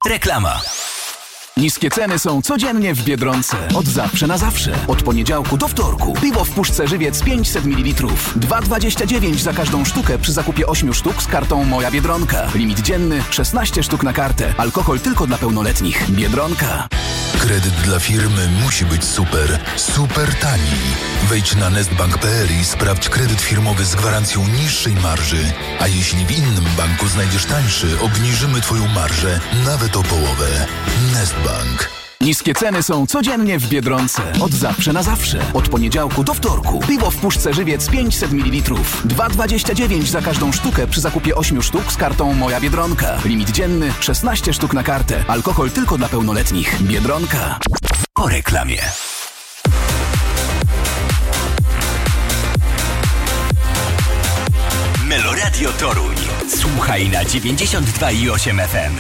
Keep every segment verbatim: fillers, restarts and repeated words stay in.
Reklama. Niskie ceny są codziennie w Biedronce. Od zawsze na zawsze. Od poniedziałku do wtorku. Piwo w puszce Żywiec pięćset mililitrów. dwa dwadzieścia dziewięć za każdą sztukę przy zakupie ośmiu sztuk z kartą Moja Biedronka. Limit dzienny szesnaście sztuk na kartę. Alkohol tylko dla pełnoletnich. Biedronka. Kredyt dla firmy musi być super, super tani. Wejdź na nestbank kropka p l i sprawdź kredyt firmowy z gwarancją niższej marży. A jeśli w innym banku znajdziesz tańszy, obniżymy Twoją marżę nawet o połowę. Nestbank. Niskie ceny są codziennie w Biedronce. Od zawsze na zawsze. Od poniedziałku do wtorku. Piwo w puszce Żywiec pięćset mililitrów. dwa dwadzieścia dziewięć za każdą sztukę przy zakupie ośmiu sztuk z kartą Moja Biedronka. Limit dzienny szesnaście sztuk na kartę. Alkohol tylko dla pełnoletnich. Biedronka. Po reklamie. Meloradio Toruń. Słuchaj na dziewięćdziesiąt dwa i osiem F M.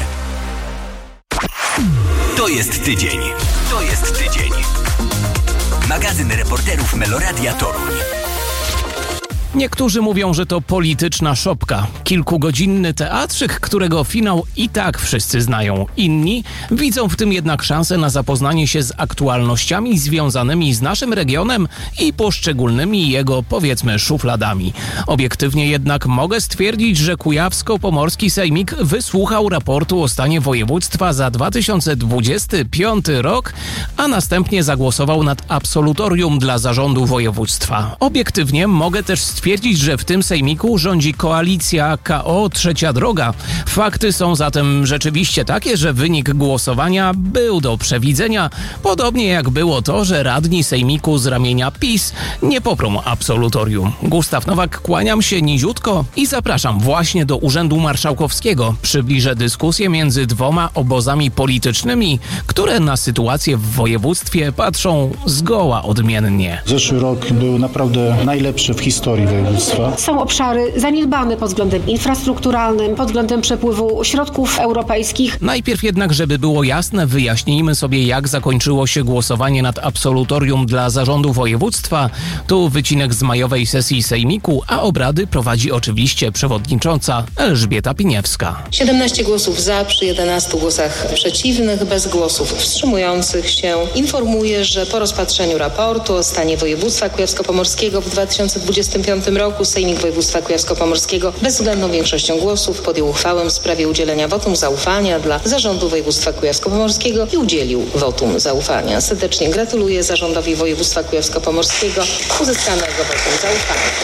To jest tydzień. To jest tydzień. Magazyn reporterów Meloradia Toruń. Niektórzy mówią, że to polityczna szopka. Kilkugodzinny teatrzyk, którego finał i tak wszyscy znają. Inni widzą w tym jednak szansę na zapoznanie się z aktualnościami związanymi z naszym regionem i poszczególnymi jego, powiedzmy, szufladami. Obiektywnie jednak mogę stwierdzić, że Kujawsko-Pomorski Sejmik wysłuchał raportu o stanie województwa za dwa tysiące dwudziesty piąty rok, a następnie zagłosował nad absolutorium dla zarządu województwa. Obiektywnie mogę też stwierdzić, Stwierdzić, że w tym sejmiku rządzi koalicja K O Trzecia Droga. Fakty są zatem rzeczywiście takie, że wynik głosowania był do przewidzenia, podobnie jak było to, że radni sejmiku z ramienia PiS nie poprą absolutorium. Gustaw Nowak, kłaniam się niziutko i zapraszam właśnie do Urzędu Marszałkowskiego. Przybliżę dyskusję między dwoma obozami politycznymi, które na sytuację w województwie patrzą zgoła odmiennie. Zeszły rok był naprawdę najlepszy w historii województwa. Są obszary zaniedbane pod względem infrastrukturalnym, pod względem przepływu środków europejskich. Najpierw jednak, żeby było jasne, wyjaśnijmy sobie, jak zakończyło się głosowanie nad absolutorium dla zarządu województwa. Tu wycinek z majowej sesji sejmiku, a obrady prowadzi oczywiście przewodnicząca Elżbieta Piniewska. siedemnaście głosów za, przy jedenastu głosach przeciwnych, bez głosów wstrzymujących się. Informuję, że po rozpatrzeniu raportu o stanie województwa kujawsko-pomorskiego w dwa tysiące dwudziestym piątym roku Sejmik Województwa Kujawsko-Pomorskiego bezwzględną większością głosów podjął uchwałę w sprawie udzielenia wotum zaufania dla zarządu województwa Kujawsko-Pomorskiego i udzielił wotum zaufania. Serdecznie gratuluję zarządowi województwa Kujawsko-Pomorskiego uzyskanego wotum zaufania.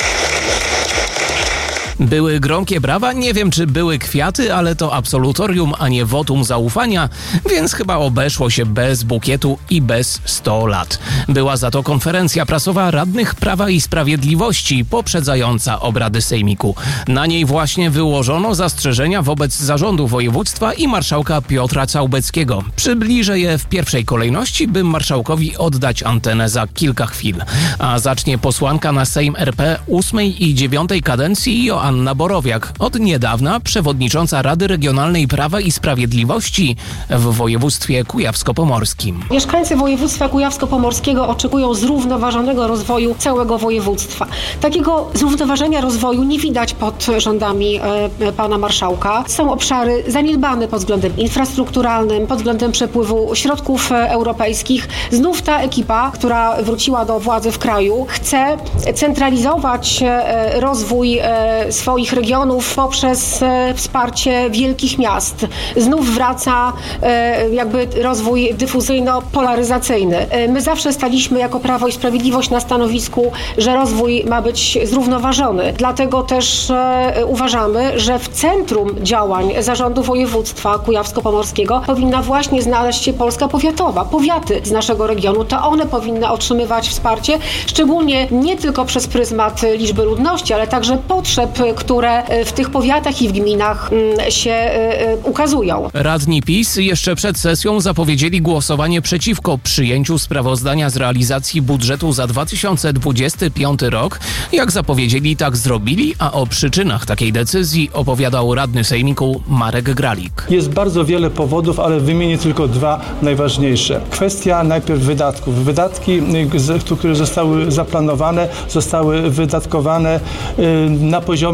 Były gromkie brawa, nie wiem czy były kwiaty, ale to absolutorium, a nie wotum zaufania, więc chyba obeszło się bez bukietu i bez sto lat. Była za to konferencja prasowa radnych Prawa i Sprawiedliwości poprzedzająca obrady sejmiku. Na niej właśnie wyłożono zastrzeżenia wobec zarządu województwa i marszałka Piotra Całbeckiego. Przybliżę je w pierwszej kolejności, by marszałkowi oddać antenę za kilka chwil. A zacznie posłanka na Sejm R P ósmej i dziewiątej kadencji Joanna Anna Borowiak, od niedawna przewodnicząca Rady Regionalnej Prawa i Sprawiedliwości w województwie kujawsko-pomorskim. Mieszkańcy województwa kujawsko-pomorskiego oczekują zrównoważonego rozwoju całego województwa. Takiego zrównoważenia rozwoju nie widać pod rządami e, pana marszałka. Są obszary zaniedbane pod względem infrastrukturalnym, pod względem przepływu środków europejskich. Znów ta ekipa, która wróciła do władzy w kraju, chce centralizować e, rozwój e, swoich regionów poprzez e, wsparcie wielkich miast. Znów wraca e, jakby rozwój dyfuzyjno-polaryzacyjny. E, my zawsze staliśmy jako Prawo i Sprawiedliwość na stanowisku, że rozwój ma być zrównoważony. Dlatego też e, uważamy, że w centrum działań zarządu województwa kujawsko-pomorskiego powinna właśnie znaleźć się Polska powiatowa. Powiaty z naszego regionu, to one powinny otrzymywać wsparcie, szczególnie nie tylko przez pryzmat liczby ludności, ale także potrzeb, które w tych powiatach i w gminach się ukazują. Radni PiS jeszcze przed sesją zapowiedzieli głosowanie przeciwko przyjęciu sprawozdania z realizacji budżetu za dwa tysiące dwudziesty piąty rok. Jak zapowiedzieli, tak zrobili, a o przyczynach takiej decyzji opowiadał radny sejmiku Marek Gralik. Jest bardzo wiele powodów, ale wymienię tylko dwa najważniejsze. Kwestia najpierw wydatków. Wydatki, które zostały zaplanowane, zostały wydatkowane na poziomie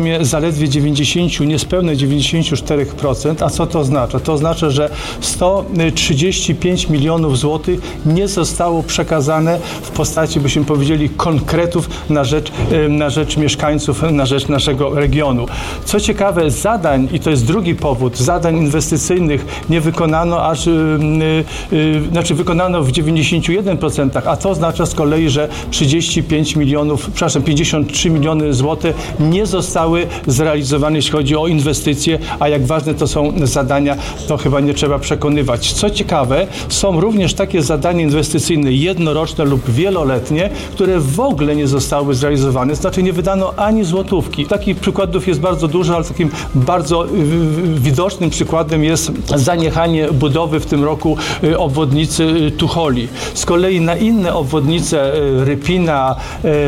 poziomie zaledwie dziewięćdziesiąt, niespełna dziewięćdziesiąt cztery procent. A co to oznacza? To oznacza, że sto trzydzieści pięć milionów złotych nie zostało przekazane w postaci, byśmy powiedzieli, konkretów na rzecz, na rzecz mieszkańców, na rzecz naszego regionu. Co ciekawe, zadań, i to jest drugi powód, zadań inwestycyjnych nie wykonano aż, yy, yy, znaczy wykonano w dziewięćdziesięciu jeden procent, a to oznacza z kolei, że trzydzieści pięć milionów, przepraszam, pięćdziesiąt trzy miliony złotych nie zostały zrealizowane, jeśli chodzi o inwestycje, a jak ważne to są zadania, to chyba nie trzeba przekonywać. Co ciekawe, są również takie zadania inwestycyjne jednoroczne lub wieloletnie, które w ogóle nie zostały zrealizowane, znaczy nie wydano ani złotówki. Takich przykładów jest bardzo dużo, ale takim bardzo widocznym przykładem jest zaniechanie budowy w tym roku obwodnicy Tucholi. Z kolei na inne obwodnice Rypina,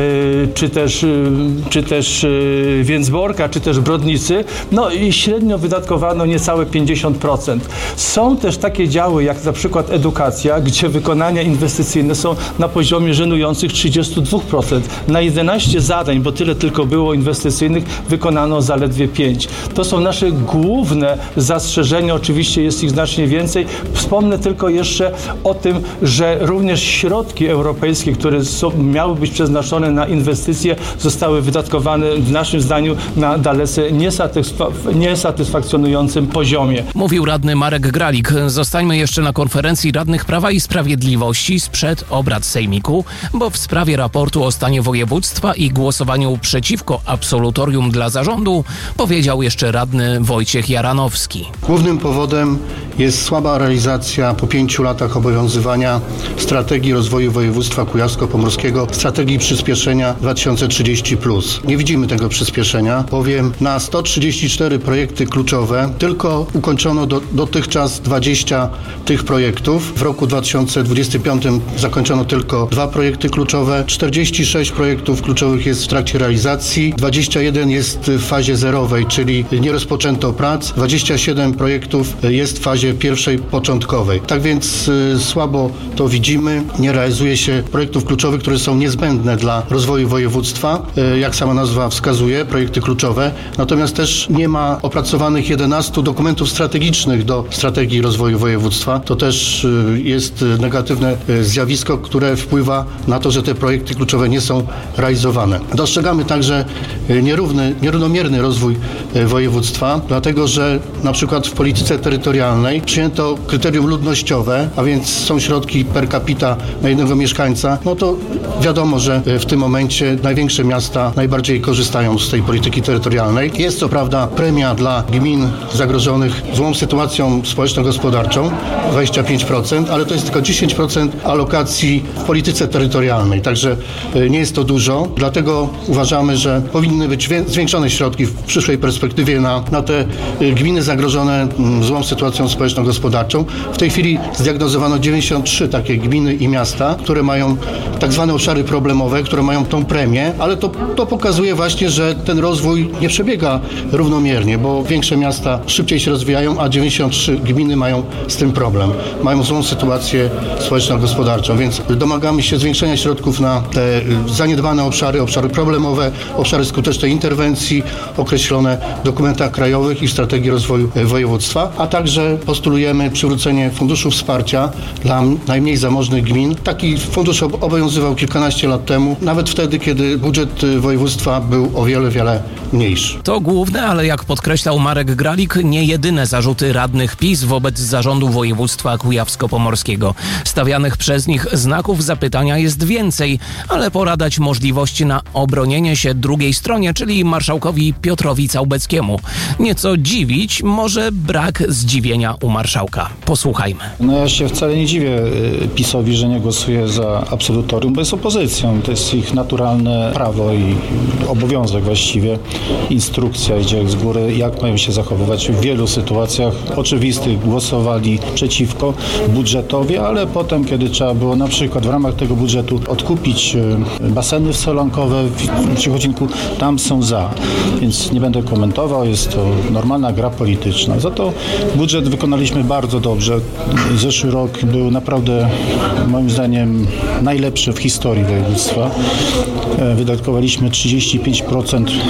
czy też, czy też Więcborka, czy też Brodnicy, no i średnio wydatkowano niecałe pięćdziesiąt procent. Są też takie działy, jak na przykład edukacja, gdzie wykonania inwestycyjne są na poziomie żenujących trzydzieści dwa procent. Na jedenaście zadań, bo tyle tylko było inwestycyjnych, wykonano zaledwie pięć. To są nasze główne zastrzeżenia, oczywiście jest ich znacznie więcej. Wspomnę tylko jeszcze o tym, że również środki europejskie, które są, miały być przeznaczone na inwestycje, zostały wydatkowane w naszym zdaniu na dalece niesatysfa- niesatysfakcjonującym poziomie. Mówił radny Marek Gralik. Zostańmy jeszcze na konferencji radnych Prawa i Sprawiedliwości sprzed obrad sejmiku, bo w sprawie raportu o stanie województwa i głosowaniu przeciwko absolutorium dla zarządu powiedział jeszcze radny Wojciech Jaranowski. Głównym powodem jest słaba realizacja po pięciu latach obowiązywania strategii rozwoju województwa kujawsko-pomorskiego, strategii przyspieszenia dwa tysiące trzydzieści plus. Nie widzimy tego przyspieszenia, bowiem na sto trzydzieści cztery projekty kluczowe tylko ukończono do, dotychczas dwadzieścia tych projektów. W roku dwa tysiące dwudziestym piątym zakończono tylko dwa projekty kluczowe, czterdzieści sześć projektów kluczowych jest w trakcie realizacji, dwadzieścia jeden jest w fazie zerowej, czyli nie rozpoczęto prac, dwadzieścia siedem projektów jest w fazie pierwszej początkowej. Tak więc y, słabo to widzimy, nie realizuje się projektów kluczowych, które są niezbędne dla rozwoju województwa, y, jak sama nazwa wskazuje, projekty kluczowe, natomiast też nie ma opracowanych jedenastu dokumentów strategicznych do strategii rozwoju województwa. To też y, jest negatywne y, zjawisko, które wpływa na to, że te projekty kluczowe nie są realizowane. Dostrzegamy także y, nierówny, nierównomierny rozwój y, województwa, dlatego że na przykład w polityce terytorialnej przyjęto kryterium ludnościowe, a więc są środki per capita na jednego mieszkańca, no to wiadomo, że w tym momencie największe miasta najbardziej korzystają z tej polityki terytorialnej. Jest co prawda premia dla gmin zagrożonych złą sytuacją społeczno-gospodarczą, dwadzieścia pięć procent, ale to jest tylko dziesięć procent alokacji w polityce terytorialnej, także nie jest to dużo, dlatego uważamy, że powinny być zwiększone środki w przyszłej perspektywie na, na te gminy zagrożone złą sytuacją społeczno-gospodarczą. W tej chwili zdiagnozowano dziewięćdziesiąt trzy takie gminy i miasta, które mają tak zwane obszary problemowe, które mają tą premię, ale to, to pokazuje właśnie, że ten rozwój nie przebiega równomiernie, bo większe miasta szybciej się rozwijają, a dziewięćdziesiąt trzy gminy mają z tym problem. Mają złą sytuację społeczno-gospodarczą, więc domagamy się zwiększenia środków na te zaniedbane obszary, obszary problemowe, obszary skutecznej interwencji określone w dokumentach krajowych i w strategii rozwoju województwa, a także postulujemy przywrócenie funduszu wsparcia dla najmniej zamożnych gmin. Taki fundusz obowiązywał kilkanaście lat temu, nawet wtedy, kiedy budżet województwa był o wiele, wiele mniejszy. To główne, ale jak podkreślał Marek Gralik, nie jedyne zarzuty radnych PiS wobec zarządu województwa kujawsko-pomorskiego. Stawianych przez nich znaków zapytania jest więcej, ale pora dać możliwość na obronienie się drugiej stronie, czyli marszałkowi Piotrowi Całbeckiemu. Nieco dziwić może brak zdziwienia u marszałka. Posłuchajmy. No ja się wcale nie dziwię PiS-owi, że nie głosuje za absolutorium, bo jest opozycją. To jest ich naturalne prawo i obowiązek właściwie. Instrukcja idzie z góry, jak mają się zachowywać. W wielu sytuacjach oczywistych głosowali przeciwko budżetowi, ale potem, kiedy trzeba było na przykład w ramach tego budżetu odkupić baseny solankowe w Ciechocinku, tam są za. Więc nie będę komentował, jest to normalna gra polityczna. Za to budżet wykonaliśmy bardzo dobrze. Zeszły rok był naprawdę, moim zdaniem, najlepszy w historii województwa. Wydatkowaliśmy trzydzieści pięć procent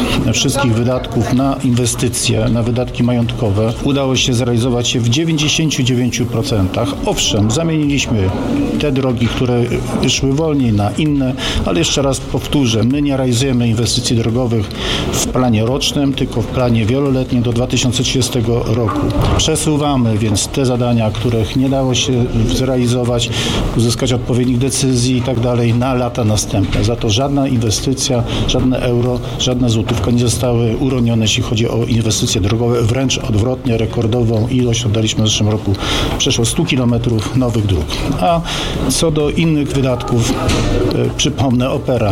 wszystkich wydatków na inwestycje, na wydatki majątkowe udało się zrealizować się w dziewięćdziesięciu dziewięciu procentach. Owszem, zamieniliśmy te drogi, które szły wolniej, na inne, ale jeszcze raz powtórzę, my nie realizujemy inwestycji drogowych w planie rocznym, tylko w planie wieloletnim do dwa tysiące trzydziestego roku. Przesuwamy więc te zadania, których nie dało się zrealizować, uzyskać odpowiednich decyzji i tak dalej na lata następne. Za to żadna inwestycja, żadne euro, żadna złotówka nie zostały uronione, jeśli chodzi o inwestycje drogowe. Wręcz odwrotnie, rekordową ilość oddaliśmy w zeszłym roku. Przeszło stu kilometrów nowych dróg. A co do innych wydatków, przypomnę, Opera.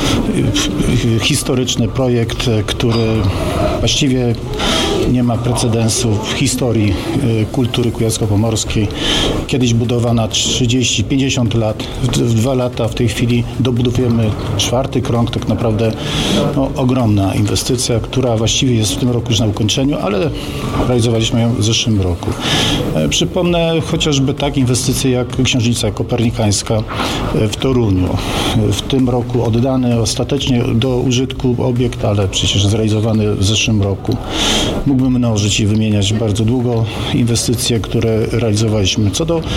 Historyczny projekt, który właściwie nie ma precedensu w historii kultury kujawsko-pomorskiej. Kiedyś budowana trzydzieści pięćdziesiąt lat, w dwa lata w tej chwili dobudowujemy czwarty krąg, tak naprawdę no, ogromna inwestycja, która właściwie jest w tym roku już na ukończeniu, ale realizowaliśmy ją w zeszłym roku. Przypomnę chociażby tak inwestycje jak Księżnica Kopernikańska w Toruniu. W tym roku oddany ostatecznie do użytku obiekt, ale przecież zrealizowany w zeszłym roku. Mógłbym mnożyć i wymieniać bardzo długo inwestycje, które realizowaliśmy. Co do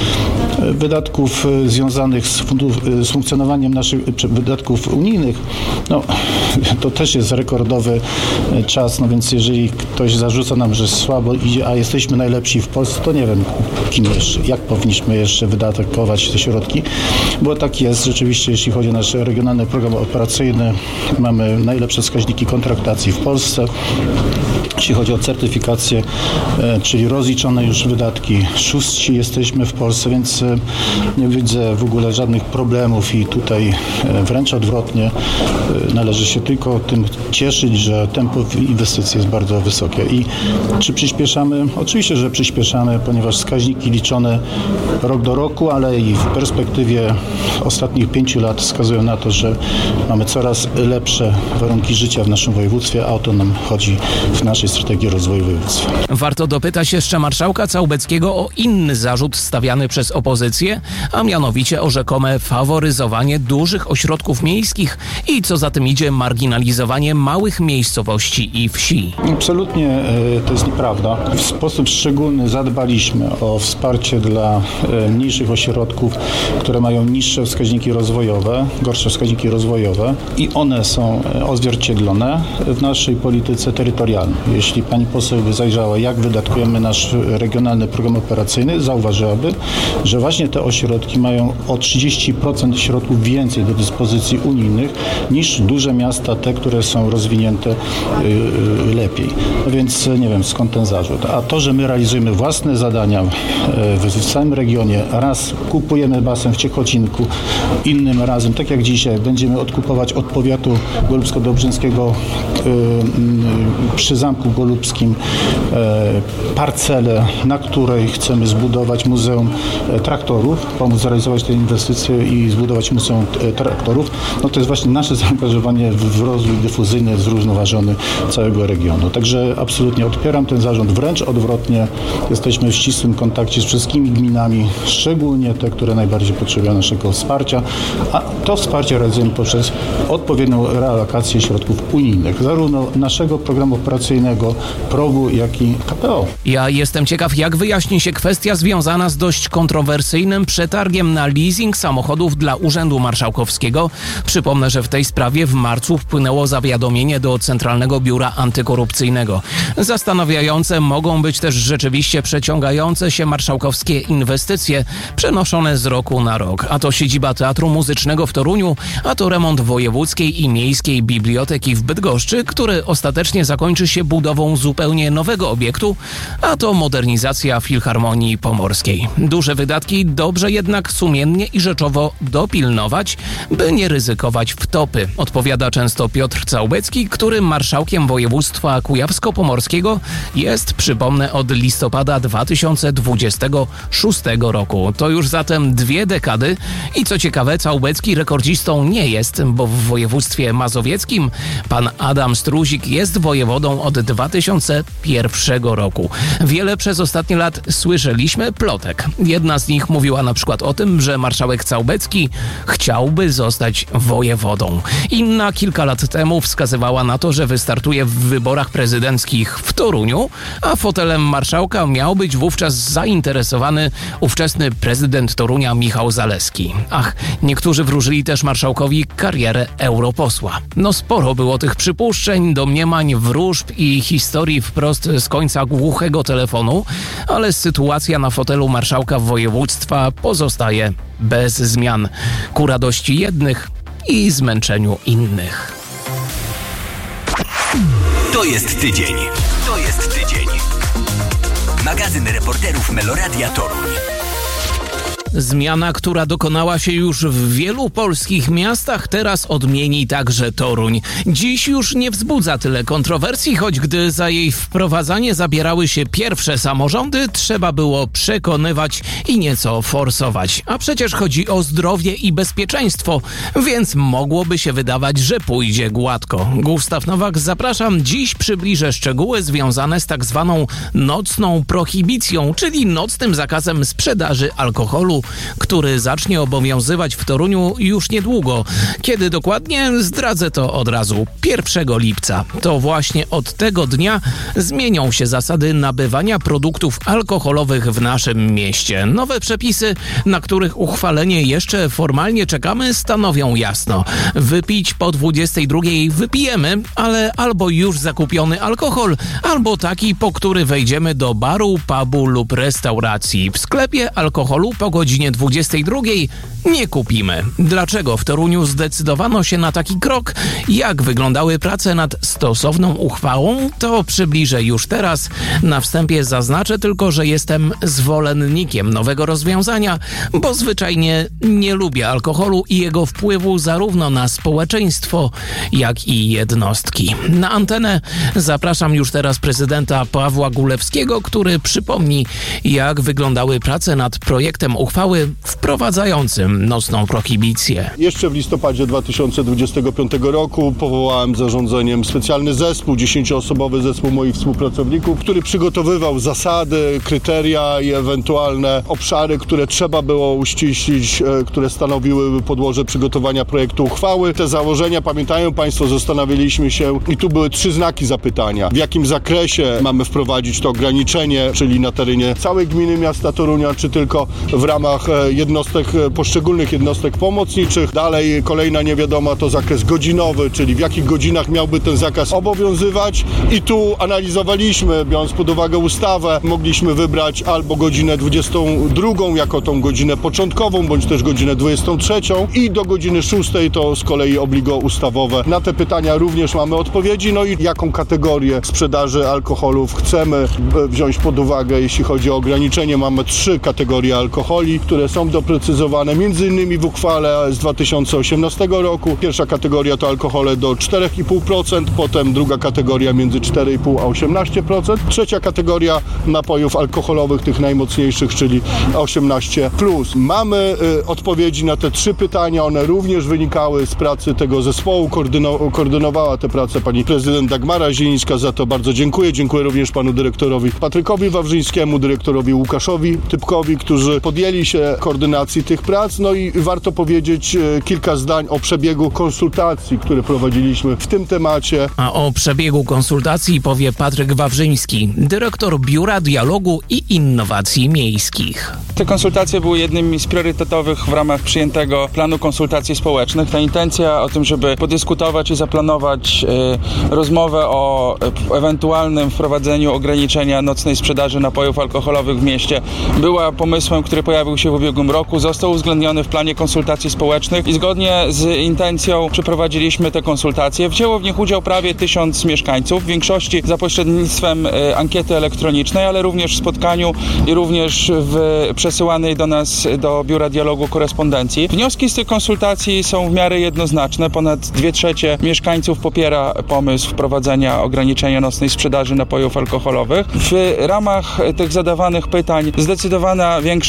wydatków związanych z, fundu- z funkcjonowaniem naszych wydatków unijnych, no to też jest rekordowy czas, no więc jeżeli ktoś zarzuca nam, że słabo idzie, a jesteśmy najlepsi w Polsce, to nie wiem, kim jeszcze, jak powinniśmy jeszcze wydatkować te środki, bo tak jest rzeczywiście, jeśli chodzi o nasz regionalny program operacyjny, mamy najlepsze wskaźniki kontraktacji w Polsce. Jeśli chodzi o certyfikację, czyli rozliczone już wydatki, szóści jesteśmy w Polsce, więc nie widzę w ogóle żadnych problemów i tutaj wręcz odwrotnie, należy się tylko tym cieszyć, że tempo inwestycji jest bardzo wysokie. I czy przyspieszamy? Oczywiście, że przyspieszamy, ponieważ wskaźniki liczone rok do roku, ale i w perspektywie ostatnich pięciu lat wskazują na to, że mamy coraz lepsze warunki życia w naszym województwie, a o to nam chodzi w naszej strategii rozwoju województwa. Warto dopytać jeszcze marszałka Całbeckiego o inny zarzut stawiany przez opozycję, a mianowicie o rzekome faworyzowanie dużych ośrodków miejskich i co za tym idzie marginalizowanie małych miejscowości i wsi. Absolutnie to jest nieprawda. W sposób szczególny zadbaliśmy o wsparcie dla mniejszych ośrodków, które mają niższe wskaźniki rozwojowe, gorsze wskaźniki rozwojowe i one są odzwierciedlone w naszej polityce terytorialnej. Jeśli pani poseł by zajrzała, jak wydatkujemy nasz regionalny program operacyjny, zauważyłaby, że właśnie te ośrodki mają o trzydzieści procent środków więcej do dyspozycji unijnych niż duże miasta, te, które są rozwinięte yy, lepiej. No więc nie wiem, skąd ten zarzut. A to, że my realizujemy własne zadania w, w całym regionie, raz kupujemy basen w Ciechocinku, innym razem, tak jak dzisiaj, będziemy odkupować od powiatu golubsko-dobrzyńskiego yy, yy, przy Zamku Golubskim e, parcelę, na której chcemy zbudować Muzeum Traktorów, pomóc zrealizować te inwestycje i zbudować Muzeum Traktorów, no to jest właśnie nasze zaangażowanie w, w rozwój dyfuzyjny, zrównoważony całego regionu. Także absolutnie odpieram ten zarząd, wręcz odwrotnie. Jesteśmy w ścisłym kontakcie z wszystkimi gminami, szczególnie te, które najbardziej potrzebują naszego wsparcia, a to wsparcie realizujemy poprzez odpowiednią realokację środków unijnych, zarówno naszego programu operacyjnego, progu, jak i K P O. Ja jestem ciekaw, jak wyjaśni się kwestia związana z dość kontrowersyjnym przetargiem na leasing samochodów dla Urzędu Marszałkowskiego. Przypomnę, że w tej sprawie w marcu wpłynęło zawiadomienie do Centralnego Biura Antykorupcyjnego. Zastanawiające mogą być też rzeczywiście przeciągające się marszałkowskie inwestycje przenoszone z roku na rok. A to siedziba Teatru Muzycznego w Toruniu, a to remont wojewódzkiej i miejskiej biblioteki w Bydgoszczy, który ostatecznie zakończy się budową zupełnie nowego obiektu, a to modernizacja Filharmonii Pomorskiej. Duże wydatki, dobrze jednak sumiennie i rzeczowo dopilnować, by nie ryzykować wtopy, odpowiada często Piotr Całbecki, który marszałkiem województwa kujawsko-pomorskiego jest, przypomnę, od listopada dwa tysiące dwudziestego szóstego roku. To już zatem dwie dekady i co ciekawe, Całbecki rekordzistą nie jest, bo w województwie mazowieckim pan Adam Struzik jest wojewodą od dwa tysiące pierwszego roku. Wiele przez ostatnie lat słyszeliśmy plotek. Jedna z nich mówiła na przykład o tym, że marszałek Całbecki chciałby zostać wojewodą. Inna kilka lat temu wskazywała na to, że wystartuje w wyborach prezydenckich w Toruniu, a fotelem marszałka miał być wówczas zainteresowany ówczesny prezydent Torunia Michał Zalewski. Ach, niektórzy wróżyli też marszałkowi karierę europosła. No sporo było tych przypuszczeń, domniemań, wróżb i historii wprost z końca głuchego telefonu, ale sytuacja na fotelu marszałka województwa pozostaje bez zmian. Ku radości jednych i zmęczeniu innych. To jest tydzień. To jest tydzień. Magazyn reporterów Meloradia Toruń. Zmiana, która dokonała się już w wielu polskich miastach, teraz odmieni także Toruń. Dziś już nie wzbudza tyle kontrowersji, choć gdy za jej wprowadzanie zabierały się pierwsze samorządy, trzeba było przekonywać i nieco forsować. A przecież chodzi o zdrowie i bezpieczeństwo, więc mogłoby się wydawać, że pójdzie gładko. Gustaw Nowak, zapraszam. Dziś przybliżę szczegóły związane z tak zwaną nocną prohibicją, czyli nocnym zakazem sprzedaży alkoholu, który zacznie obowiązywać w Toruniu już niedługo. Kiedy dokładnie? Zdradzę to od razu. pierwszego lipca. To właśnie od tego dnia zmienią się zasady nabywania produktów alkoholowych w naszym mieście. Nowe przepisy, na których uchwalenie jeszcze formalnie czekamy, stanowią jasno. Wypić po dwudziestej drugiej wypijemy, ale albo już zakupiony alkohol, albo taki, po który wejdziemy do baru, pubu lub restauracji. W sklepie alkoholu po godzinie dwudziestej drugiej nie kupimy. Dlaczego w Toruniu zdecydowano się na taki krok? Jak wyglądały prace nad stosowną uchwałą? To przybliżę już teraz. Na wstępie zaznaczę tylko, że jestem zwolennikiem nowego rozwiązania, bo zwyczajnie nie lubię alkoholu i jego wpływu zarówno na społeczeństwo, jak i jednostki. Na antenę zapraszam już teraz prezydenta Pawła Gulewskiego, który przypomni, jak wyglądały prace nad projektem uchwały wprowadzającym nocną prohibicję. Jeszcze w listopadzie dwa tysiące dwudziestego piątego roku powołałem zarządzeniem specjalny zespół, dziesięcioosobowy zespół moich współpracowników, który przygotowywał zasady, kryteria i ewentualne obszary, które trzeba było uściślić, które stanowiły podłoże przygotowania projektu uchwały. Te założenia, pamiętają Państwo, zastanawialiśmy się i tu były trzy znaki zapytania. W jakim zakresie mamy wprowadzić to ograniczenie, czyli na terenie całej gminy miasta Torunia, czy tylko w ramach jednostek, poszczególnych jednostek pomocniczych. Dalej kolejna niewiadoma to zakres godzinowy, czyli w jakich godzinach miałby ten zakaz obowiązywać. I tu analizowaliśmy, biorąc pod uwagę ustawę, mogliśmy wybrać albo godzinę dwudziestą drugą jako tą godzinę początkową, bądź też godzinę dwudziestą trzecią i do godziny szóstej to z kolei obligo ustawowe. Na te pytania również mamy odpowiedzi. No i jaką kategorię sprzedaży alkoholów chcemy wziąć pod uwagę, jeśli chodzi o ograniczenie. Mamy trzy kategorie alkoholi, które są doprecyzowane między innymi w uchwale z dwa tysiące osiemnastego roku. Pierwsza kategoria to alkohole do cztery i pół procent, potem druga kategoria między cztery i pół a osiemnaście procent. Trzecia kategoria napojów alkoholowych, tych najmocniejszych, czyli osiemnaście plus. Mamy y, odpowiedzi na te trzy pytania, one również wynikały z pracy tego zespołu. Koordyno- koordynowała tę pracę pani prezydent Dagmara Zielińska, za to bardzo dziękuję. Dziękuję również panu dyrektorowi Patrykowi Wawrzyńskiemu, dyrektorowi Łukaszowi Typkowi, którzy podjęli się koordynacji tych prac. No i warto powiedzieć kilka zdań o przebiegu konsultacji, które prowadziliśmy w tym temacie. A o przebiegu konsultacji powie Patryk Wawrzyński, dyrektor Biura Dialogu i Innowacji Miejskich. Te konsultacje były jednymi z priorytetowych w ramach przyjętego planu konsultacji społecznych. Ta intencja o tym, żeby podyskutować i zaplanować y, rozmowę o y, ewentualnym wprowadzeniu ograniczenia nocnej sprzedaży napojów alkoholowych w mieście była pomysłem, który pojawił się w ubiegłym roku, został uwzględniony w planie konsultacji społecznych i zgodnie z intencją przeprowadziliśmy te konsultacje. Wzięło w nich udział prawie tysiąc mieszkańców, w większości za pośrednictwem y, ankiety elektronicznej, ale również w spotkaniu i również w przesyłanej do nas, do Biura Dialogu korespondencji. Wnioski z tych konsultacji są w miarę jednoznaczne. Ponad dwie trzecie mieszkańców popiera pomysł wprowadzenia ograniczenia nocnej sprzedaży napojów alkoholowych. W ramach tych zadawanych pytań zdecydowana większość zwolenników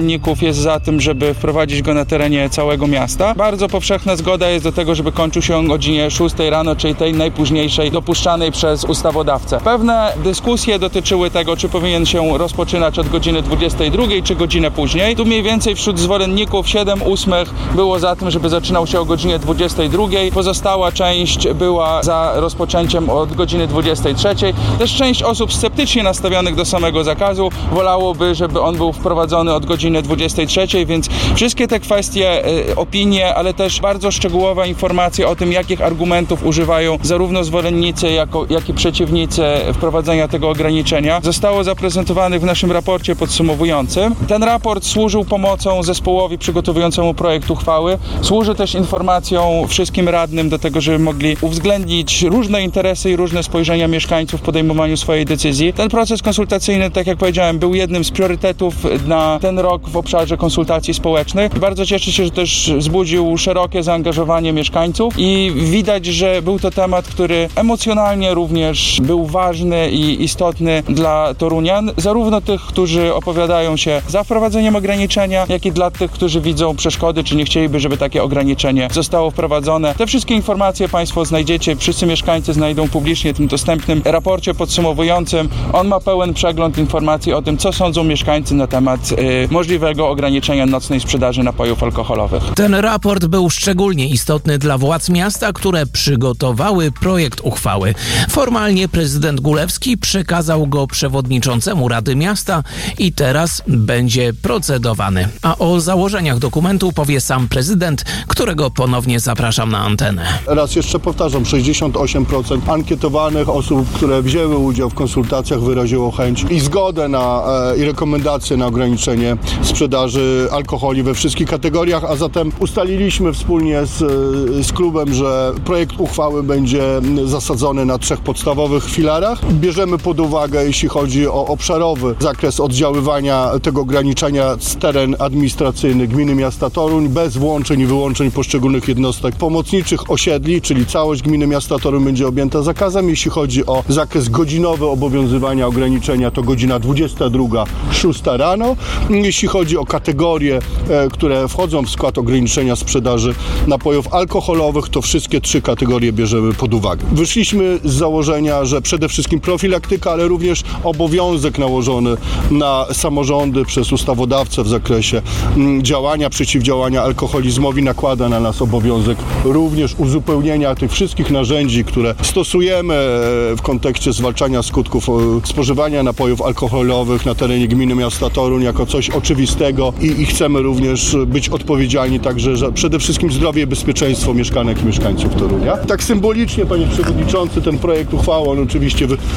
zwolenników jest za tym, żeby wprowadzić go na terenie całego miasta. Bardzo powszechna zgoda jest do tego, żeby kończył się o godzinie szóstej rano, czyli tej najpóźniejszej dopuszczanej przez ustawodawcę. Pewne dyskusje dotyczyły tego, czy powinien się rozpoczynać od godziny dwudziestej drugiej, czy godzinę później. Tu mniej więcej wśród zwolenników siedem ósmych było za tym, żeby zaczynał się o godzinie dwudziestej drugiej. Pozostała część była za rozpoczęciem od godziny dwudziestej trzeciej. Też część osób sceptycznie nastawionych do samego zakazu wolałoby, żeby on był wprowadzony od godziny dwudziestej trzeciej, więc wszystkie te kwestie, y, opinie, ale też bardzo szczegółowe informacje o tym, jakich argumentów używają zarówno zwolennicy, jako, jak i przeciwnicy wprowadzenia tego ograniczenia, zostało zaprezentowanych w naszym raporcie podsumowującym. Ten raport służył pomocą zespołowi przygotowującemu projekt uchwały. Służy też informacją wszystkim radnym do tego, żeby mogli uwzględnić różne interesy i różne spojrzenia mieszkańców w podejmowaniu swojej decyzji. Ten proces konsultacyjny, tak jak powiedziałem, był jednym z priorytetów na ten rok w obszarze konsultacji społecznych. Bardzo cieszę się, że też wzbudził szerokie zaangażowanie mieszkańców i widać, że był to temat, który emocjonalnie również był ważny i istotny dla torunian, zarówno tych, którzy opowiadają się za wprowadzeniem ograniczenia, jak i dla tych, którzy widzą przeszkody, czy nie chcieliby, żeby takie ograniczenie zostało wprowadzone. Te wszystkie informacje Państwo znajdziecie, wszyscy mieszkańcy znajdą publicznie w tym dostępnym raporcie podsumowującym. On ma pełen przegląd informacji o tym, co sądzą mieszkańcy na temat y, możliwego ograniczenia nocnej sprzedaży napojów alkoholowych. Ten raport był szczególnie istotny dla władz miasta, które przygotowały projekt uchwały. Formalnie prezydent Gulewski przekazał go przewodniczącemu Rady Miasta i teraz będzie procedowany. A o założeniach dokumentu powie sam prezydent, którego ponownie zapraszam na antenę. Raz jeszcze powtarzam, sześćdziesiąt osiem procent ankietowanych osób, które wzięły udział w konsultacjach, wyraziło chęć i zgodę na e, i rekomendacje na ograniczenie sprzedaży alkoholi we wszystkich kategoriach, a zatem ustaliliśmy wspólnie z, z klubem, że projekt uchwały będzie zasadzony na trzech podstawowych filarach. Bierzemy pod uwagę, jeśli chodzi o obszarowy zakres oddziaływania tego ograniczenia, teren administracyjny gminy miasta Toruń, bez włączeń i wyłączeń poszczególnych jednostek pomocniczych osiedli, czyli całość gminy miasta Toruń będzie objęta zakazem. Jeśli chodzi o zakres godzinowy obowiązywania ograniczenia, to godzina dwudziesta druga, szósta rano. Jeśli chodzi o kategorie, e, które wchodzą w skład ograniczenia sprzedaży napojów alkoholowych, to wszystkie trzy kategorie bierzemy pod uwagę. Wyszliśmy z założenia, że przede wszystkim profilaktyka, ale również obowiązek nałożony na samorządy przez ustawodawcę w zakresie m, działania, przeciwdziałania alkoholizmowi nakłada na nas obowiązek również uzupełnienia tych wszystkich narzędzi, które stosujemy w kontekście zwalczania skutków spożywania napojów alkoholowych na terenie gminy miasta Toruń jako coś oczywistego i, i chcemy również być odpowiedzialni także za przede wszystkim zdrowie i bezpieczeństwo mieszkanek i mieszkańców Torunia. Tak symbolicznie, panie przewodniczący, ten projekt uchwały, on oczywiście wy,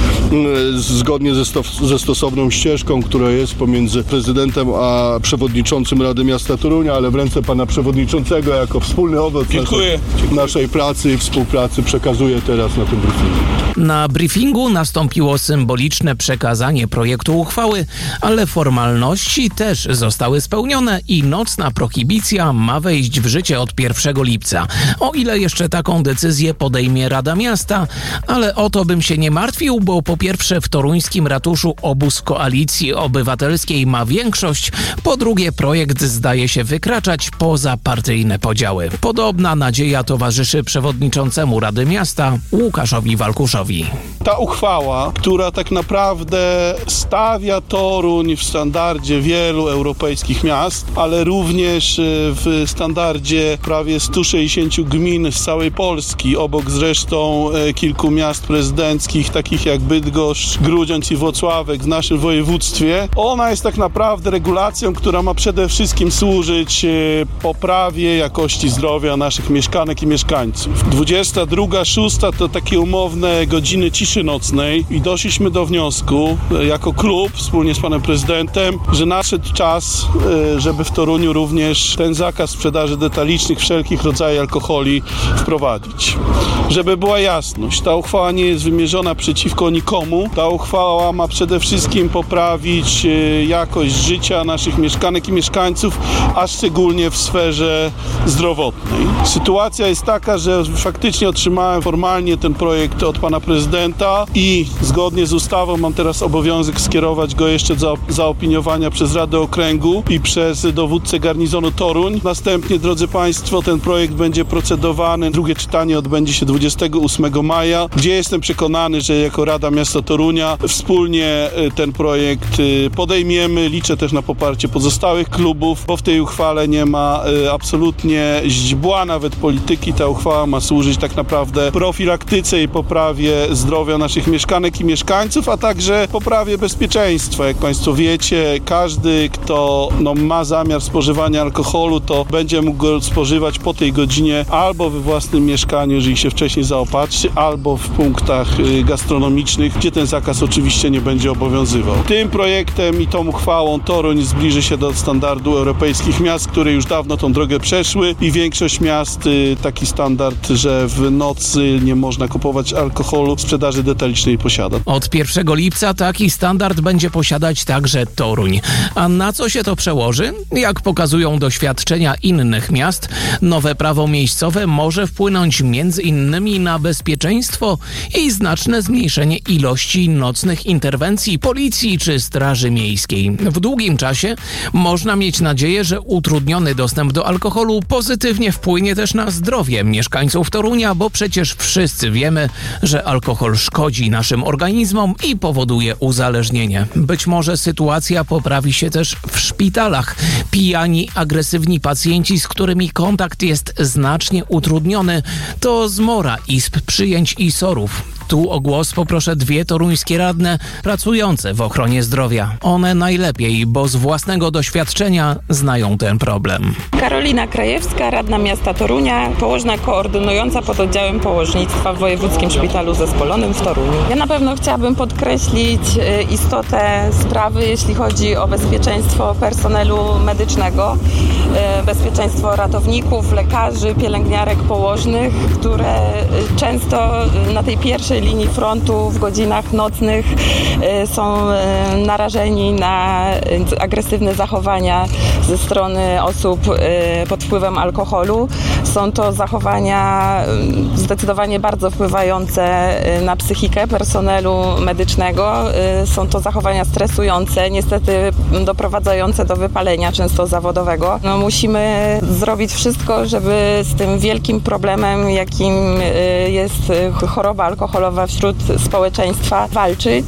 zgodnie ze, sto, ze stosowną ścieżką, która jest pomiędzy prezydentem a przewodniczącym Rady Miasta Torunia, ale w ręce pana przewodniczącego jako wspólny owoc naszej, naszej pracy i współpracy przekazuję teraz na tym briefingu. Na briefingu nastąpiło symboliczne przekazanie projektu uchwały, ale formalności też zostały spełnione i nocna prohibicja ma wejść w życie od pierwszego lipca. O ile jeszcze taką decyzję podejmie Rada Miasta, ale o to bym się nie martwił, bo po pierwsze w toruńskim ratuszu obóz Koalicji Obywatelskiej ma większość, po drugie projekt zdaje się wykraczać poza partyjne podziały. Podobna nadzieja towarzyszy przewodniczącemu Rady Miasta Łukaszowi Walkuszowi. Ta uchwała, która tak naprawdę stawia Toruń w standardzie wielu europejskich miast, ale również w standardzie prawie stu sześćdziesięciu gmin z całej Polski, obok zresztą kilku miast prezydenckich, takich jak Bydgoszcz, Grudziądz i Włocławek w naszym województwie. Ona jest tak naprawdę regulacją, która ma przede wszystkim służyć poprawie jakości zdrowia naszych mieszkanek i mieszkańców. dwudziesta druga, szósta to takie umowne godziny ciszy nocnej i doszliśmy do wniosku jako klub wspólnie z panem prezydentem, że nadszedł czas, żeby w Toruniu również ten zakaz sprzedaży detalicznych wszelkich rodzajów alkoholi wprowadzić. Żeby była jasność, ta uchwała nie jest wymierzona przeciwko nikomu. Ta uchwała ma przede wszystkim poprawić jakość życia naszych mieszkanek i mieszkańców, a szczególnie w sferze zdrowotnej. Sytuacja jest taka, że faktycznie otrzymałem formalnie ten projekt od pana prezydenta i zgodnie z ustawą mam teraz obowiązek skierować go jeszcze za zaopiniowania przez Radę Okręgową Okręgu i przez dowódcę garnizonu Toruń. Następnie, drodzy Państwo, ten projekt będzie procedowany. Drugie czytanie odbędzie się dwudziestego ósmego maja, gdzie jestem przekonany, że jako Rada Miasta Torunia wspólnie ten projekt podejmiemy. Liczę też na poparcie pozostałych klubów, bo w tej uchwale nie ma absolutnie źdźbła nawet polityki. Ta uchwała ma służyć tak naprawdę profilaktyce i poprawie zdrowia naszych mieszkanek i mieszkańców, a także poprawie bezpieczeństwa. Jak Państwo wiecie, każdy, kto no, ma zamiar spożywania alkoholu, to będzie mógł go spożywać po tej godzinie albo we własnym mieszkaniu, jeżeli się wcześniej zaopatrzy, albo w punktach gastronomicznych, gdzie ten zakaz oczywiście nie będzie obowiązywał. Tym projektem i tą uchwałą Toruń zbliży się do standardu europejskich miast, które już dawno tą drogę przeszły i większość miast taki standard, że w nocy nie można kupować alkoholu w sprzedaży detalicznej posiada. Od pierwszego lipca taki standard będzie posiadać także Toruń. A na co się to przełoży? Jak pokazują doświadczenia innych miast, nowe prawo miejscowe może wpłynąć między innymi na bezpieczeństwo i znaczne zmniejszenie ilości nocnych interwencji policji czy straży miejskiej. W długim czasie można mieć nadzieję, że utrudniony dostęp do alkoholu pozytywnie wpłynie też na zdrowie mieszkańców Torunia, bo przecież wszyscy wiemy, że alkohol szkodzi naszym organizmom i powoduje uzależnienie. Być może sytuacja poprawi się też w szpitalach. Pijani, agresywni pacjenci, z którymi kontakt jest znacznie utrudniony, to zmora izb przyjęć i sorów. Tu o głos poproszę dwie toruńskie radne pracujące w ochronie zdrowia. One najlepiej, bo z własnego doświadczenia znają ten problem. Karolina Krajewska, radna miasta Torunia, położna koordynująca pododdziałem położnictwa w Wojewódzkim Szpitalu Zespolonym w Toruniu. Ja na pewno chciałabym podkreślić istotę sprawy, jeśli chodzi o bezpieczeństwo personelu medycznego, bezpieczeństwo ratowników, lekarzy, pielęgniarek, położnych, które często na tej pierwszej linii frontu w godzinach nocnych są narażeni na agresywne zachowania ze strony osób pod wpływem alkoholu. Są to zachowania zdecydowanie bardzo wpływające na psychikę personelu medycznego. Są to zachowania stresujące, niestety doprowadzające do wypalenia, często zawodowego. No, musimy zrobić wszystko, żeby z tym wielkim problemem, jakim jest choroba alkoholowa wśród społeczeństwa, walczyć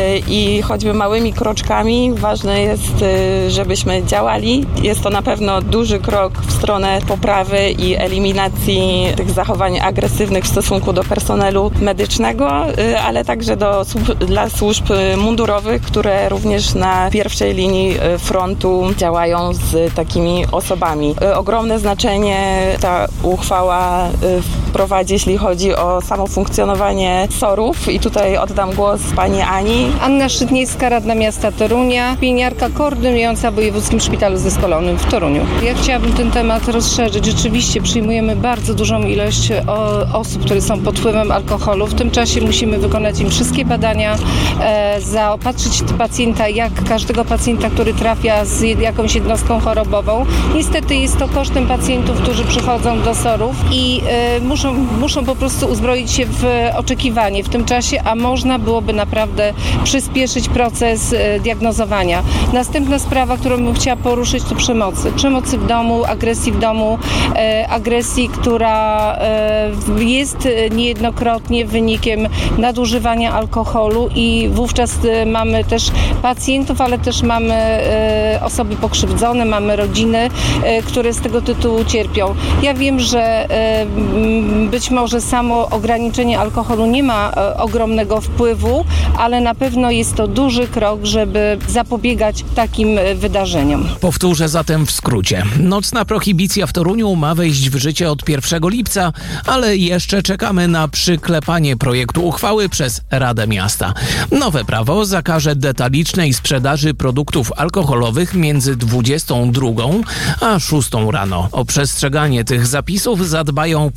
i choćby małymi kroczkami ważne jest, żebyśmy działali. Jest to na pewno duży krok w stronę poprawy i eliminacji tych zachowań agresywnych w stosunku do personelu medycznego, ale także do, dla służb mundurowych, które również na pierwszej linii frontu działają z takimi osobami. Ogromne znaczenie ta uchwała wprowadzi, jeśli chodzi o samo funkcjonowanie sorów i tutaj oddam głos pani Ani. Anna Szydniewska, radna miasta Torunia, pielęgniarka koordynująca w Wojewódzkim Szpitalu Zespolonym w Toruniu. Ja chciałabym ten temat rozszerzyć. Rzeczywiście przyjmujemy bardzo dużą ilość osób, które są pod wpływem alkoholu. W tym czasie musimy wykonać im wszystkie badania, e, zaopatrzyć pacjenta, jak każdego pacjenta, który trafia z jakąś jednostką chorobową. Niestety jest to kosztem pacjentów, którzy przychodzą do sorów i e, muszą, muszą po prostu uzbroić się w oczekiwanie w tym czasie, a można byłoby naprawdę przyspieszyć proces e, diagnozowania. Następna sprawa, którą bym chciała poruszyć, to przemocy. Przemocy w domu, agresji w domu, e, agresji, która e, jest niejednokrotnie wynikiem nadużywania alkoholu i wówczas e, mamy też pacjentów, ale też mamy e, osoby pokrzywdzone, mamy rodziny, e, które z tego tytułu cierpią. Ja wiem, że e, być może samo ograniczenie alkoholu nie ma e, ogromnego wpływu, ale na pewno jest to duży krok, żeby zapobiegać takim wydarzeniom. Powtórzę zatem w skrócie. Nocna prohibicja w Toruniu ma wejść w życie od pierwszego lipca, ale jeszcze czekamy na przyklepanie projektu uchwały przez Radę Miasta. Nowe prawo zakaże detalicznej sprzedaży produktów alkoholowych między dwudziestą drugą a szóstą rano. O przestrzeganie tych zapisów zadbają prawdopodobnie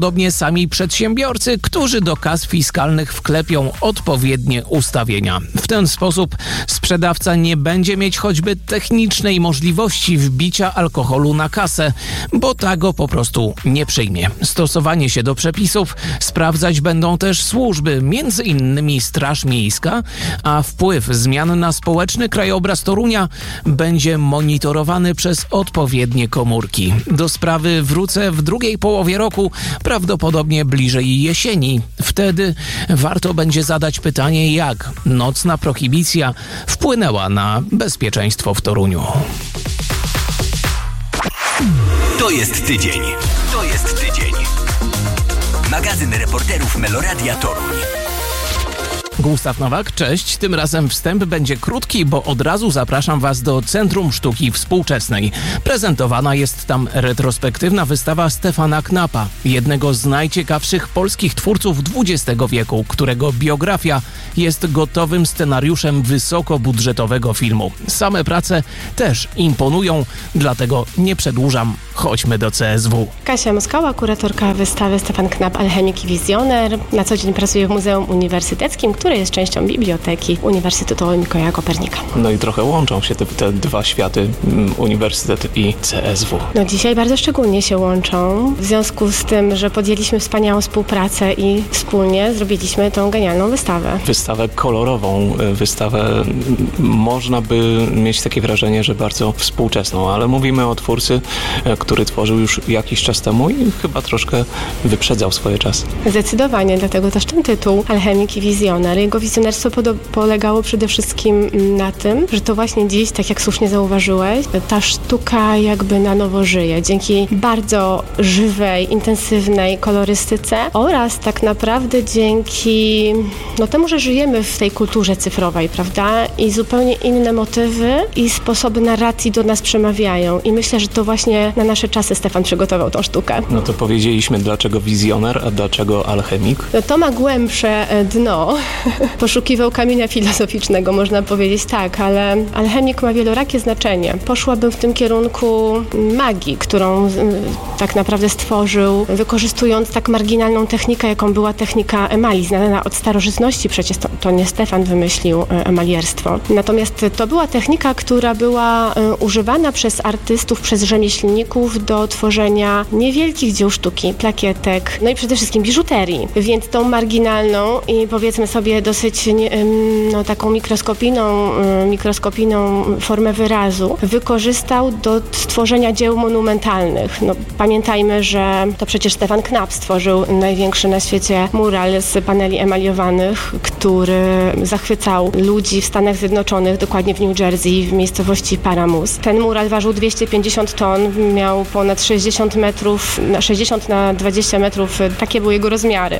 prawdopodobnie sami przedsiębiorcy, którzy do kas fiskalnych wklepią odpowiednie ustawienia. W ten sposób sprzedawca nie będzie mieć choćby technicznej możliwości wbicia alkoholu na kasę, bo ta go po prostu nie przyjmie. Stosowanie się do przepisów sprawdzać będą też służby, między innymi Straż Miejska, a wpływ zmian na społeczny krajobraz Torunia będzie monitorowany przez odpowiednie komórki. Do sprawy wrócę w drugiej połowie roku, prawdopodobnie bliżej jesieni. Wtedy warto będzie zadać pytanie, jak nocna prohibicja wpłynęła na bezpieczeństwo w Toruniu. To jest tydzień. To jest tydzień. Magazyn reporterów Meloradia Toruń. Gustaw Nowak, cześć. Tym razem wstęp będzie krótki, bo od razu zapraszam Was do Centrum Sztuki Współczesnej. Prezentowana jest tam retrospektywna wystawa Stefana Knapa, jednego z najciekawszych polskich twórców dwudziestego wieku, którego biografia jest gotowym scenariuszem wysokobudżetowego filmu. Same prace też imponują, dlatego nie przedłużam. Chodźmy do C S W. Kasia Moskała, kuratorka wystawy Stefan Knap, alchemik i wizjoner. Na co dzień pracuję w Muzeum Uniwersyteckim, które jest częścią biblioteki Uniwersytetu Mikołaja Kopernika. No i trochę łączą się te, te dwa światy, uniwersytet i C S W. No dzisiaj bardzo szczególnie się łączą, w związku z tym, że podjęliśmy wspaniałą współpracę i wspólnie zrobiliśmy tą genialną wystawę. Wystawę kolorową, wystawę, można by mieć takie wrażenie, że bardzo współczesną, ale mówimy o twórcy, który tworzył już jakiś czas temu i chyba troszkę wyprzedzał swoje czasy. Zdecydowanie, dlatego też ten tytuł, alchemik i wizjoner. Jego wizjonerstwo polegało przede wszystkim na tym, że to właśnie dziś, tak jak słusznie zauważyłeś, ta sztuka jakby na nowo żyje. Dzięki bardzo żywej, intensywnej kolorystyce oraz tak naprawdę dzięki no, temu, że żyjemy w tej kulturze cyfrowej, prawda? I zupełnie inne motywy i sposoby narracji do nas przemawiają. I myślę, że to właśnie na nasze czasy Stefan przygotował tą sztukę. No to powiedzieliśmy, dlaczego wizjoner, a dlaczego alchemik? No to ma głębsze dno. Poszukiwał kamienia filozoficznego, można powiedzieć tak, ale alchemik ma wielorakie znaczenie. Poszłabym w tym kierunku magii, którą tak naprawdę stworzył, wykorzystując tak marginalną technikę, jaką była technika emali, znana od starożytności, przecież to, to nie Stefan wymyślił emalierstwo. Natomiast to była technika, która była używana przez artystów, przez rzemieślników do tworzenia niewielkich dzieł sztuki, plakietek, no i przede wszystkim biżuterii. Więc tą marginalną i powiedzmy sobie dosyć no, taką mikroskopijną, mikroskopijną formę wyrazu wykorzystał do stworzenia dzieł monumentalnych. No, pamiętajmy, że to przecież Stefan Knap stworzył największy na świecie mural z paneli emaliowanych, który zachwycał ludzi w Stanach Zjednoczonych, dokładnie w New Jersey, w miejscowości Paramus. Ten mural ważył dwieście pięćdziesiąt ton, miał ponad sześćdziesiąt metrów, sześćdziesiąt na dwadzieścia metrów, takie były jego rozmiary.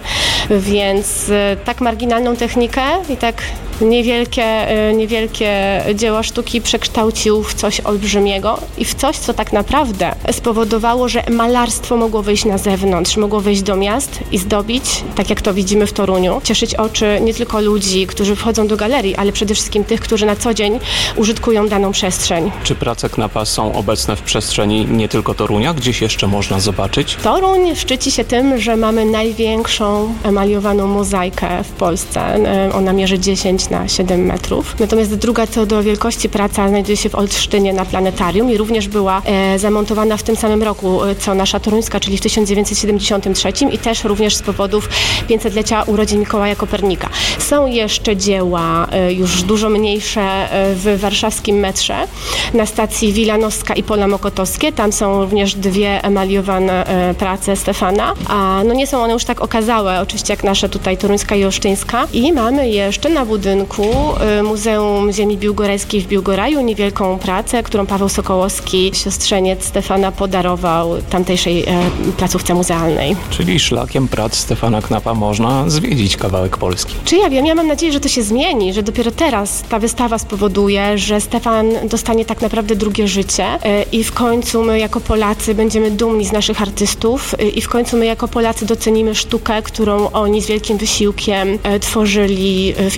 Więc tak marginalną technikę i tak niewielkie, niewielkie dzieła sztuki przekształcił w coś olbrzymiego i w coś, co tak naprawdę spowodowało, że malarstwo mogło wyjść na zewnątrz, mogło wyjść do miast i zdobić, tak jak to widzimy w Toruniu, cieszyć oczy nie tylko ludzi, którzy wchodzą do galerii, ale przede wszystkim tych, którzy na co dzień użytkują daną przestrzeń. Czy prace Knapa są obecne w przestrzeni nie tylko Torunia? Gdzieś jeszcze można zobaczyć? Toruń szczyci się tym, że mamy największą emaliowaną mozaikę w Polsce. Ona mierzy dziesięć na siedem metrów. Natomiast druga co do wielkości praca znajduje się w Olsztynie na planetarium i również była e, zamontowana w tym samym roku co nasza toruńska, czyli w tysiąc dziewięćset siedemdziesiątym trzecim i też również z powodów pięćsetlecia urodzin Mikołaja Kopernika. Są jeszcze dzieła e, już dużo mniejsze e, w warszawskim metrze na stacji Wilanowska i Pola Mokotowskie. Tam są również dwie emaliowane e, prace Stefana, a no nie są one już tak okazałe, oczywiście jak nasze tutaj toruńska i olsztyńska. I mamy jeszcze na budynku Muzeum Ziemi Biłgorajskiej w Biłgoraju niewielką pracę, którą Paweł Sokołowski, siostrzeniec Stefana, podarował tamtejszej e, placówce muzealnej. Czyli szlakiem prac Stefana Knapa można zwiedzić kawałek Polski. Czy ja wiem, ja mam nadzieję, że to się zmieni, że dopiero teraz ta wystawa spowoduje, że Stefan dostanie tak naprawdę drugie życie e, i w końcu my jako Polacy będziemy dumni z naszych artystów e, i w końcu my jako Polacy docenimy sztukę, którą oni z wielkim wysiłkiem e, tworzyli w innych krajach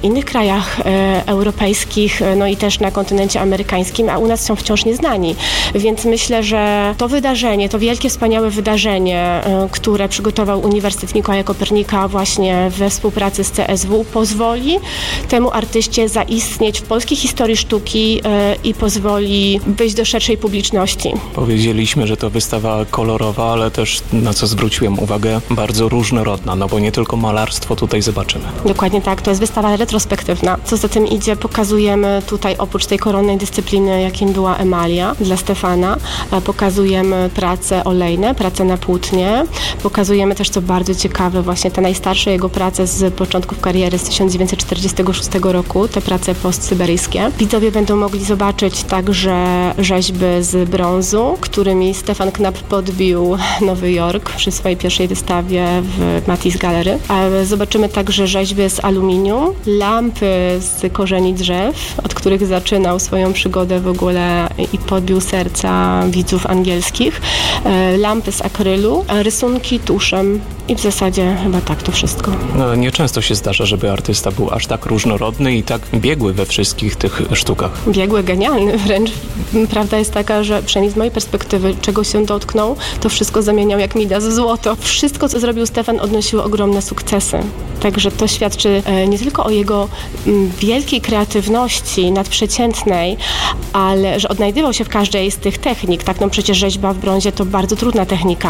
krajach e, europejskich, no i też na kontynencie amerykańskim, a u nas są wciąż nieznani. Więc myślę, że to wydarzenie, to wielkie, wspaniałe wydarzenie, e, które przygotował Uniwersytet Mikołaja Kopernika właśnie we współpracy z C S W, pozwoli temu artyście zaistnieć w polskiej historii sztuki e, i pozwoli wyjść do szerszej publiczności. Powiedzieliśmy, że to wystawa kolorowa, ale też, na co zwróciłem uwagę, bardzo różnorodna, no bo nie tylko malarstwo tutaj zobaczymy. Dokładnie tak, to jest wystawa retrospektywna. Co za tym idzie, pokazujemy tutaj oprócz tej koronnej dyscypliny, jakim była emalia dla Stefana, pokazujemy prace olejne, prace na płótnie, pokazujemy też, co bardzo ciekawe, właśnie te najstarsze jego prace z początków kariery z tysiąc dziewięćset czterdziestego szóstego roku, te prace postsyberyjskie. Widzowie będą mogli zobaczyć także rzeźby z brązu, którymi Stefan Knapp podbił Nowy Jork przy swojej pierwszej wystawie w Matisse Gallery. Zobaczymy także rzeźby z aluminium, lampy z korzeni drzew, od których zaczynał swoją przygodę w ogóle i podbił serca widzów angielskich, lampy z akrylu, rysunki tuszem i w zasadzie chyba tak to wszystko. No, nieczęsto się zdarza, żeby artysta był aż tak różnorodny i tak biegły we wszystkich tych sztukach. Biegły, genialny wręcz. Prawda jest taka, że przynajmniej z mojej perspektywy, czego się dotknął, to wszystko zamieniał jak Midas w złoto. Wszystko, co zrobił Stefan, odnosiło ogromne sukcesy. Także to świadczy nie tylko o jego wielkiej kreatywności, nadprzeciętnej, ale że odnajdywał się w każdej z tych technik. Tak, no przecież rzeźba w brązie to bardzo trudna technika.